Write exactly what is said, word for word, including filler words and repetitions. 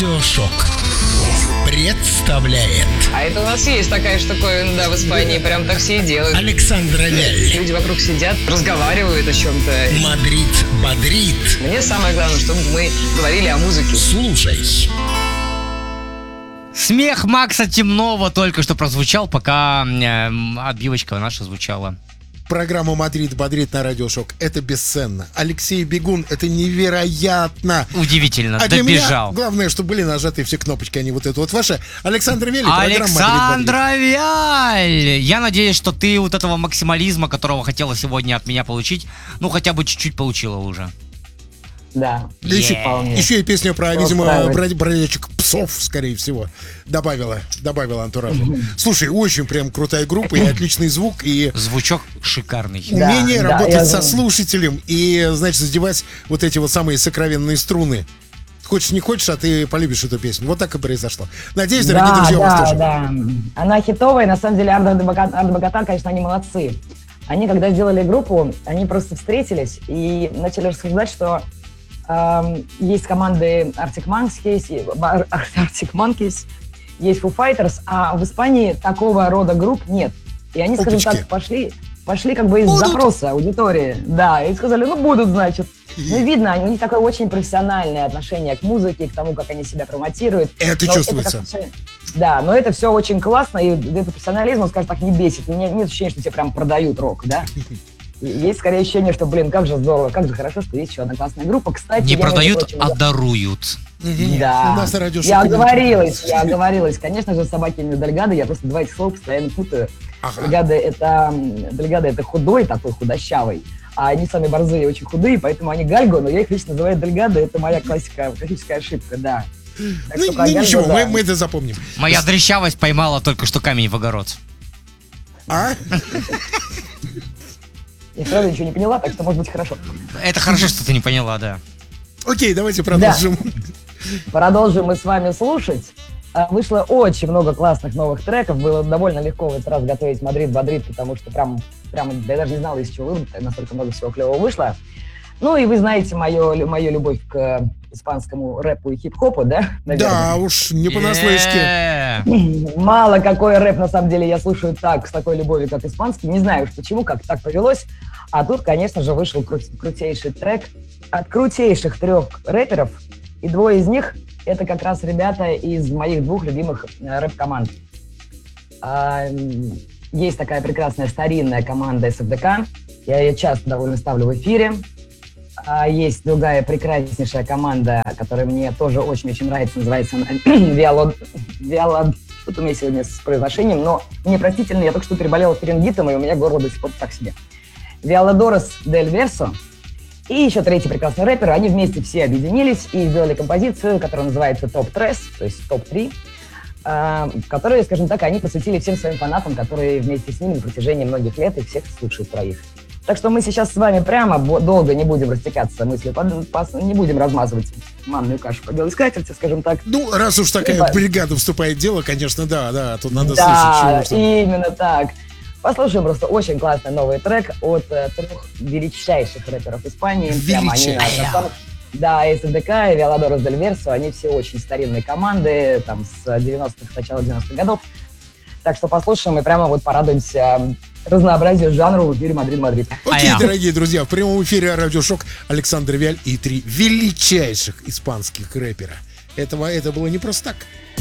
Радиошок представляет. А это у нас есть такая штуковина, да, в Испании, прям так все и делают. Александра Вяль. Люди вокруг сидят, разговаривают о чем-то. Мадрид бодрит. Мне самое главное, чтобы мы говорили о музыке. Слушай. Смех Макса Темнова только что прозвучал, пока э, отбивочка наша звучала. Программа «Мадрид бодрит» на Радиошок. Это бесценно. Алексей Бегун, это невероятно. Удивительно, а для добежал. Меня, главное, чтобы были нажаты все кнопочки, а не вот это вот ваше. Александр Вяль, Александра Вяль! Я надеюсь, что ты вот этого максимализма, которого хотела сегодня от меня получить, ну хотя бы чуть-чуть получила уже. Да. Да еще, еще и песню про, видимо, брод- бродячих псов, скорее всего, добавила, добавила антуража. Слушай, очень прям крутая группа, и отличный звук, и звучок шикарный. Умение да, работать да, со я... слушателем и, значит, задевать вот эти вот самые сокровенные струны. Хочешь, не хочешь, а ты полюбишь эту песню. Вот так и произошло. Надеюсь, дорогие да, друзья, у да, вас тоже. Да, она хитовая, на самом деле, Арда Богата, конечно, они молодцы. Они, когда сделали группу, они просто встретились и начали рассуждать, что э, есть команды Arctic Monkeys, Arctic Monkeys, есть Foo Fighters, а в Испании такого рода групп нет. И они, скажем Опачки. так, пошли, пошли как бы из Будут. запроса аудитории. Да, и сказали, ну будут, значит. Ну, видно, у них такое очень профессиональное отношение к музыке, к тому, как они себя промотируют. Это Но чувствуется. Это как-то... Да, но это все очень классно, и этот профессионализм, он, скажем так, не бесит. У меня нет ощущения, что тебе прям продают рок, да? Есть скорее ощущение, что, блин, как же здорово, как же хорошо, что есть еще одна классная группа. Кстати, Не я, продают, прочим, а я... даруют. Не-не-не, Да, у нас на Радиошок я не оговорилась, я оговорилась. Конечно же, собаки не Дельгадо, я просто два этих слова постоянно путаю. Ага. Дельгадо это, Дельгадо это худой, такой худощавый, а они сами борзые, очень худые, поэтому они гальго, но я их лично называю Дельгадо, это моя классика, классическая ошибка, да. Так Ну, что про ну, Гальго, ничего, да. мы, мы это запомним. Моя дрещавость поймала только что камень в огород. А? Я сразу ничего не поняла, так что может быть хорошо. Это хорошо, что ты не поняла, да. Окей, давайте продолжим. Продолжим мы с вами слушать. А, Вышло очень много классных новых треков. Было довольно легко в этот раз готовить Мадрид бодрит, потому что прям, прям я даже не знала, из чего выбрать. Настолько много всего клевого вышло. Ну и вы знаете мою, мою любовь к испанскому рэпу и хип-хопу, да? Наверное? Да уж, не понаслышке. Э-э-э. Мало какой рэп, на самом деле, я слушаю так, с такой любовью, как испанский. Не знаю уж почему, как так повелось. А тут, конечно же, вышел кру- крутейший трек от крутейших трех рэперов. И двое из них — это как раз ребята из моих двух любимых э, рэп-команд. А, есть такая прекрасная старинная команда эс эф дэ ка. Я ее часто довольно ставлю в эфире. А есть другая прекраснейшая команда, которая мне тоже очень-очень нравится. Называется она Виалод... Виалод... Что-то у меня сегодня с произношением, но мне простительно, я только что переболела фарингитом, и у меня горло до сих пор так себе. Виаладорос дель Версо и еще третий прекрасный рэпер. Они вместе все объединились и сделали композицию, которая называется топ три, то есть топ три, которую, скажем так, они посвятили всем своим фанатам, которые вместе с ними на протяжении многих лет и всех слушают про их. Так что мы сейчас с вами прямо долго не будем растекаться мыслью, не будем размазывать манную кашу по белой скатерти, скажем так. Ну, раз уж такая Либо... бригада вступает в дело, конечно, да, да, тут надо да, слышать, чего. Да, именно так. Послушаем просто очень классный новый трек от э, трех величайших рэперов Испании. Величайших. Да, эс эф дэ ка и Виаладорос дель Версо, они все очень старинные команды, там, с девяностых, начала девяностых годов. Так что послушаем и прямо вот порадуемся разнообразию жанров в эфире «Мадрид Мадрид». Окей, А дорогие друзья, в прямом эфире Радиошок Александр Вяль и три величайших испанских рэпера. Этого, это было не просто так.